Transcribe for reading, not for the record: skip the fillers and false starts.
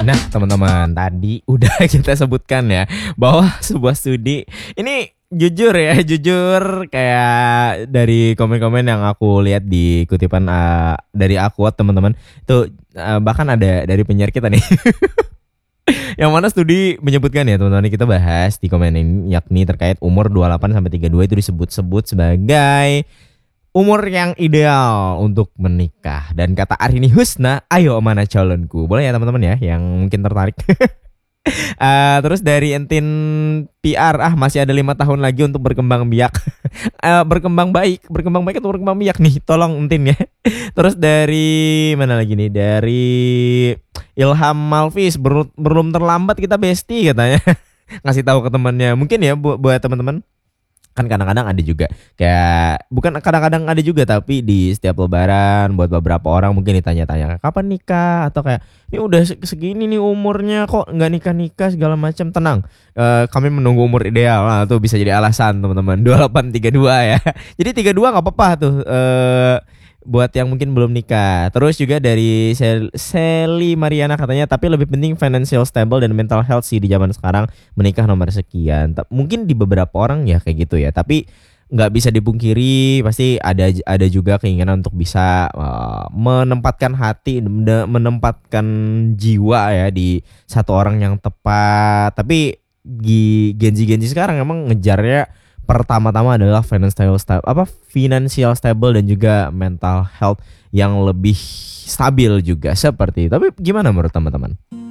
Nah, teman-teman, tadi udah kita sebutkan ya bahwa sebuah studi ini jujur ya, jujur kayak dari komen-komen yang aku lihat di kutipan dari Aquote teman-teman itu bahkan ada dari penyiar kita nih yang mana studi menyebutkan ya teman-teman, kita bahas di komen ini yakni terkait umur 28 sampai 32 itu disebut-sebut sebagai umur yang ideal untuk menikah. Dan kata Arini Husna, ayo mana calonku. Boleh ya teman-teman ya yang mungkin tertarik. Terus dari Entin PR, masih ada 5 tahun lagi untuk berkembang biak. Berkembang baik atau berkembang biak nih, tolong Entin ya. Terus dari mana lagi nih, dari Ilham Malvis, belum terlambat kita bestie katanya. Ngasih tahu ke temannya, mungkin ya buat teman-teman. Kan kadang-kadang ada juga kayak, bukan kadang-kadang ada juga, tapi di setiap lebaran buat beberapa orang mungkin ditanya-tanya kapan nikah, atau kayak ini udah segini nih umurnya kok nggak nikah-nikah segala macam. Tenang, kami menunggu umur ideal. Nah, tuh bisa jadi alasan teman-teman. 28 32 ya. Jadi 32 nggak apa-apa tuh, buat yang mungkin belum nikah. Terus juga dari Sally Mariana katanya, tapi lebih penting financial stable dan mental health sih di zaman sekarang, menikah nomor sekian. Mungkin di beberapa orang ya kayak gitu ya, tapi nggak bisa dipungkiri pasti ada juga keinginan untuk bisa menempatkan hati, menempatkan jiwa ya di satu orang yang tepat. Tapi Genzi sekarang emang ngejarnya pertama-tama adalah financial stable dan juga mental health yang lebih stabil juga seperti itu. Tapi gimana menurut teman-teman?